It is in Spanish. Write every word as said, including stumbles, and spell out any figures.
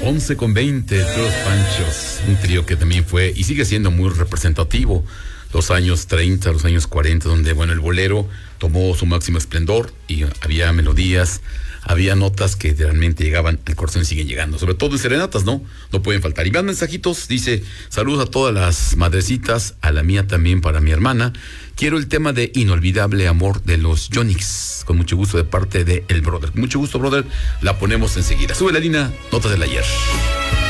once con veinte, Los Panchos, un trío que también fue y sigue siendo muy representativo. Los años treinta, los años cuarenta, donde, bueno, el bolero tomó su máximo esplendor y había melodías, había notas que realmente llegaban al corazón y siguen llegando, sobre todo en serenatas, ¿no? No pueden faltar. Y más mensajitos, dice, saludos a todas las madrecitas, a la mía también, para mi hermana. Quiero el tema de Inolvidable Amor de los Yonix, con mucho gusto de parte de El Brother. Mucho gusto, brother, la ponemos enseguida. Sube la línea, notas del ayer.